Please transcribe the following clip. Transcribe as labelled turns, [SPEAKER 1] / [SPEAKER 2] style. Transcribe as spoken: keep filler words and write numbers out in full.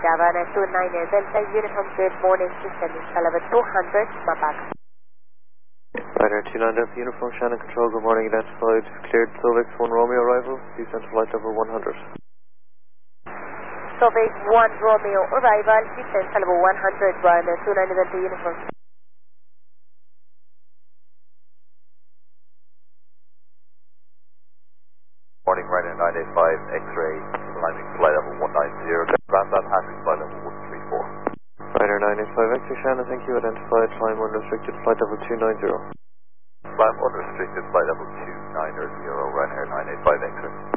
[SPEAKER 1] Havana two nine Delta Uniform, good morning, descending Sullivan two hundred, Mapak.
[SPEAKER 2] Ryder two nine Delta Uniform, Shannon Control, good morning, identified, cleared Sovex one Romeo arrival, descent to flight level one hundred.
[SPEAKER 1] Sovex one Romeo arrival, descent to level one hundred, Ryder two nine Delta Uniform.
[SPEAKER 3] Morning, Ryder nine eight five, X-ray, climbing flight level one nine zero, ground on passing flight level one three four.
[SPEAKER 2] Ryder nine eight five, X-ray, Shannon, thank you, identified, climb unrestricted, flight level two nine zero.
[SPEAKER 3] Climb unrestricted, flight level two nine zero, Ryder nine eight five, X-ray.